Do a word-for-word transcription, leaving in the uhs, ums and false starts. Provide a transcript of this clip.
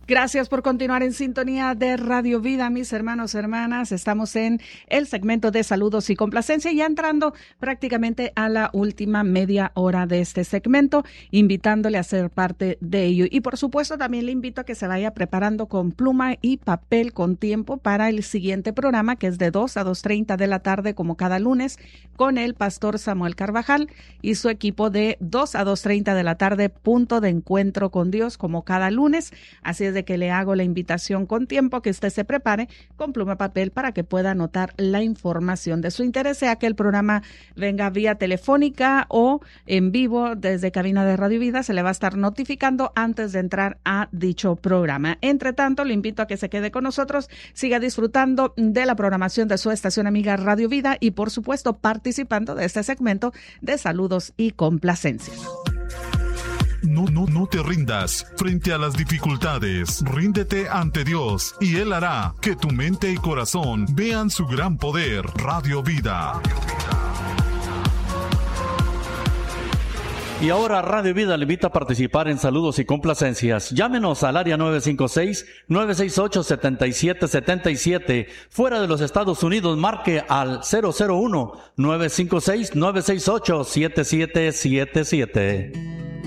Gracias por continuar en sintonía de Radio Vida, mis hermanos, hermanas. Estamos en el segmento de saludos y complacencia, ya entrando prácticamente a la última media hora de este segmento, invitándole a ser parte de ello. Y por supuesto también le invito a que se vaya preparando con pluma y papel con tiempo para el siguiente programa, que es de dos a dos treinta de la tarde, como cada lunes, con el pastor Samuel Carvajal y su equipo de dos a dos treinta de la tarde, punto de encuentro con Dios, como cada lunes. Así es de que le hago la invitación con tiempo, que usted se prepare con pluma y papel para que pueda anotar la información de su interés, sea que el programa venga vía telefónica o en vivo desde cabina de Radio Vida. Se le va a estar notificando antes de entrar a dicho programa. Entre tanto, le invito a que se quede con nosotros, siga disfrutando de la programación de su estación amiga Radio Vida y por supuesto participando de este segmento de saludos y complacencias. No, no, no te rindas frente a las dificultades. Ríndete ante Dios y Él hará que tu mente y corazón vean su gran poder. Radio Vida. Y ahora Radio Vida le invita a participar en saludos y complacencias. Llámenos al área nueve cinco seis, nueve seis ocho, siete siete siete siete. Fuera de los Estados Unidos, marque al cero cero uno, nueve cinco seis, nueve seis ocho, siete siete siete siete.